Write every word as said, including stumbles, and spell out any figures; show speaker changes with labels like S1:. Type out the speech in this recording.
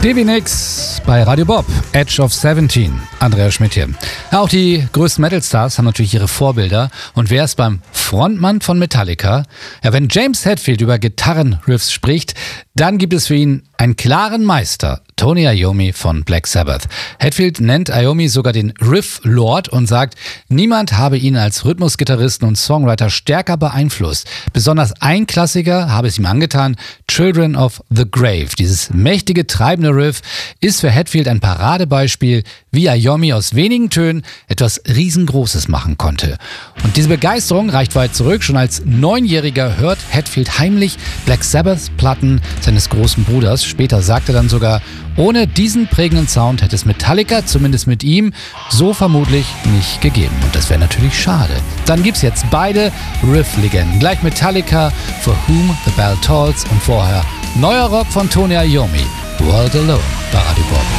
S1: Stevie Nicks bei Radio Bob, Edge of seventeen. Andreas Schmidt hier. Ja, auch die größten Metal-Stars haben natürlich ihre Vorbilder. Und wer ist beim Frontmann von Metallica? Ja, wenn James Hetfield über Gitarrenriffs spricht, dann gibt es für ihn einen klaren Meister, Tony Iommi von Black Sabbath. Hetfield nennt Iommi sogar den Riff Lord und sagt, niemand habe ihn als Rhythmusgitarristen und Songwriter stärker beeinflusst. Besonders ein Klassiker habe es ihm angetan, Children of the Grave. Dieses mächtige, treibende Riff ist für Hetfield ein Paradebeispiel, wie Iommi aus wenigen Tönen etwas Riesengroßes machen konnte. Und diese Begeisterung reicht weit zurück. Schon als Neunjähriger hört Hetfield heimlich Black Sabbath-Platten seines großen Bruders. Später sagt er dann sogar, ohne diesen prägenden Sound hätte es Metallica, zumindest mit ihm, so vermutlich nicht gegeben. Und das wäre natürlich schade. Dann gibt's jetzt beide Riff-Legenden. Gleich Metallica, For Whom the Bell Tolls und vorher neuer Rock von Tony Iommi, World Alone bei Radio Bob.